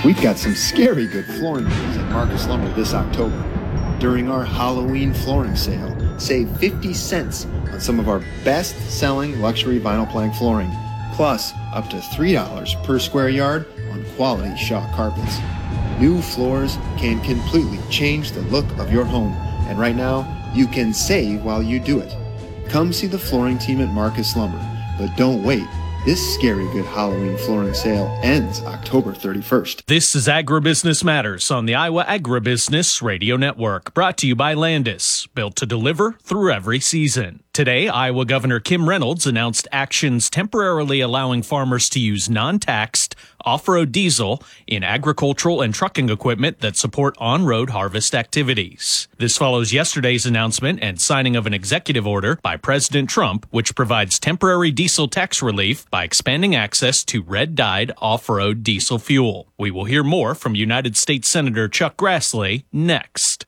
We've got some scary good flooring deals at Marcus Lumber this October. During our Halloween flooring sale, save 50 cents on some of our best-selling luxury vinyl plank flooring, plus up to $3 per square yard on quality Shaw carpets. New floors can completely change the look of your home, and right now, you can save while you do it. Come see the flooring team at Marcus Lumber, but don't wait. This scary good Halloween flooring sale ends October 31st. This is Agribusiness Matters on the Iowa Agribusiness Radio Network, brought to you by Landis, built to deliver through every season. Today, Iowa Governor Kim Reynolds announced actions temporarily allowing farmers to use non-taxed off-road diesel in agricultural and trucking equipment that support on-road harvest activities. This follows yesterday's announcement and signing of an executive order by President Trump, which provides temporary diesel tax relief by expanding access to red-dyed off-road diesel fuel. We will hear more from United States Senator Chuck Grassley next.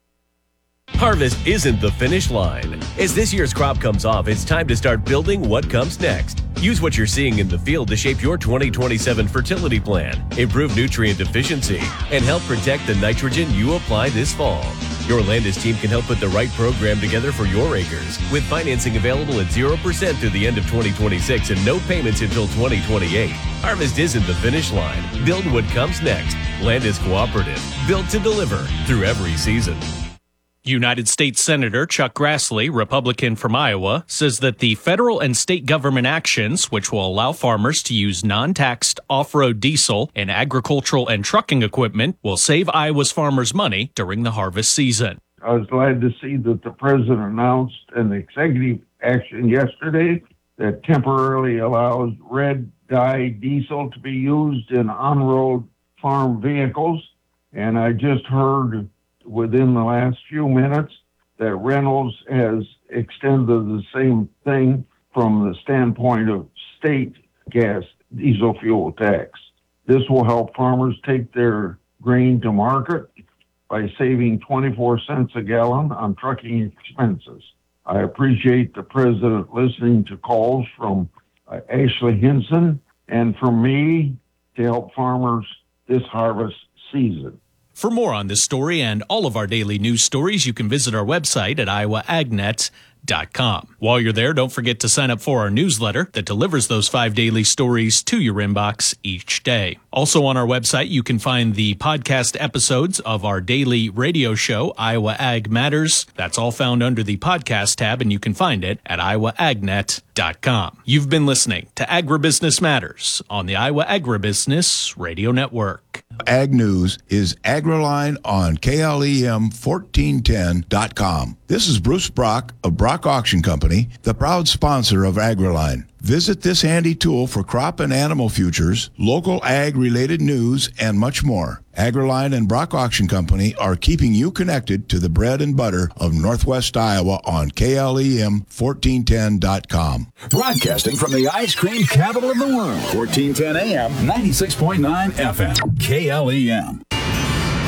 Harvest isn't the finish line. As this year's crop comes off, it's time to start building what comes next. Use what you're seeing in the field to shape your 2027 fertility plan, improve nutrient efficiency, and help protect the nitrogen you apply this fall. Your Landis team can help put the right program together for your acres, with financing available at 0% through the end of 2026 and no payments until 2028. Harvest isn't the finish line. Build what comes next. Landis Cooperative, built to deliver through every season. United States Senator Chuck Grassley, Republican from Iowa, says that the federal and state government actions, which will allow farmers to use non-taxed off-road diesel in agricultural and trucking equipment, will save Iowa's farmers money during the harvest season. I was glad to see that the president announced an executive action yesterday that temporarily allows red dye diesel to be used in on-road farm vehicles. And I just heard within the last few minutes that Reynolds has extended the same thing from the standpoint of state gas diesel fuel tax. This will help farmers take their grain to market by saving 24 cents a gallon on trucking expenses. I appreciate the president listening to calls from Ashley Hinson and from me to help farmers this harvest season. For more on this story and all of our daily news stories, you can visit our website at iowaagnet.com. While you're there, don't forget to sign up for our newsletter that delivers those 5 daily stories to your inbox each day. Also on our website, you can find the podcast episodes of our daily radio show, Iowa Ag Matters. That's all found under the podcast tab, and you can find it at iowaagnet.com. You've been listening to Agribusiness Matters on the Iowa Agribusiness Radio Network. Ag News is AgriLine on KLEM1410.com. This is Bruce Brock of Brock Auction Company, the proud sponsor of AgriLine. Visit this handy tool for crop and animal futures, local ag-related news, and much more. AgriLine and Brock Auction Company are keeping you connected to the bread and butter of Northwest Iowa on KLEM1410.com. Broadcasting from the ice cream capital of the world, 1410 AM, 96.9 FM, KLEM.